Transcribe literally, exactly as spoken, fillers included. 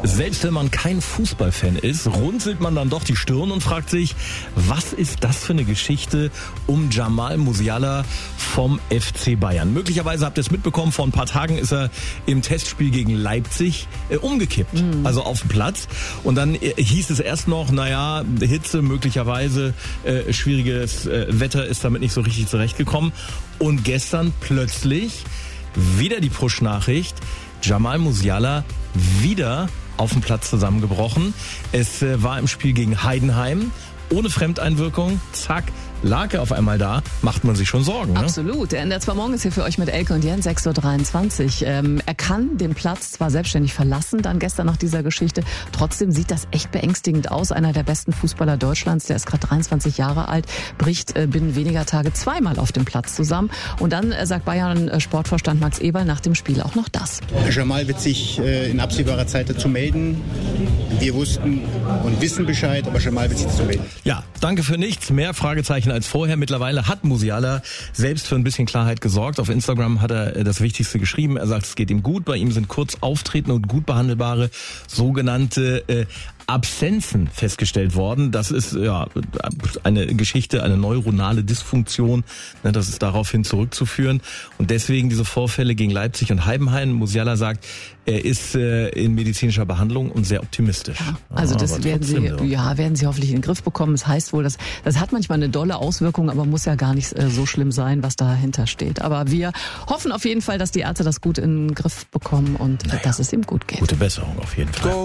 Selbst wenn man kein Fußballfan ist, runzelt man dann doch die Stirn und fragt sich, was ist das für eine Geschichte um Jamal Musiala vom F C Bayern? Möglicherweise habt ihr es mitbekommen, vor ein paar Tagen ist er im Testspiel gegen Leipzig äh, umgekippt, mhm. also auf dem Platz. Und dann äh, hieß es erst noch, naja, Hitze, möglicherweise äh, schwieriges äh, Wetter, ist damit nicht so richtig zurechtgekommen. Und gestern plötzlich wieder die Push-Nachricht, Jamal Musiala wieder auf dem Platz zusammengebrochen. Es äh, war im Spiel gegen Heidenheim. Ohne Fremdeinwirkung, zack, lag er auf einmal da, macht man sich schon Sorgen. Ne? Absolut. Der N D R zwei Morgen ist hier für euch mit Elke und Jens, sechs Uhr dreiundzwanzig. Ähm, er kann den Platz zwar selbstständig verlassen, dann gestern nach dieser Geschichte. Trotzdem sieht das echt beängstigend aus. Einer der besten Fußballer Deutschlands, der ist gerade dreiundzwanzig Jahre alt, bricht äh, binnen weniger Tage zweimal auf dem Platz zusammen. Und dann äh, sagt Bayern-Sportvorstand Max Eberl nach dem Spiel auch noch das. Jamal wird sich äh, in absehbarer Zeit dazu melden. Wir wussten und wissen Bescheid, aber Jamal wird sich dazu melden. Ja, danke für nichts. Mehr Fragezeichen als vorher. Mittlerweile hat Musiala selbst für ein bisschen Klarheit gesorgt. Auf Instagram hat er das Wichtigste geschrieben. Er sagt, es geht ihm gut. Bei ihm sind kurz auftretende und gut behandelbare sogenannte äh, Absenzen festgestellt worden. Das ist ja eine Geschichte, eine neuronale Dysfunktion. Das ist daraufhin zurückzuführen. Und deswegen diese Vorfälle gegen Leipzig und Heidenheim. Musiala sagt, er ist äh, in medizinischer Behandlung und sehr optimistisch. Ja, also das aber werden Sie, so. ja, werden Sie hoffentlich in den Griff bekommen. Das heißt wohl, dass das hat manchmal eine dolle Auswirkung, aber muss ja gar nicht äh, so schlimm sein, was dahinter steht. Aber wir hoffen auf jeden Fall, dass die Ärzte das gut in den Griff bekommen und naja, dass es ihm gut geht. Gute Besserung auf jeden Fall. Go.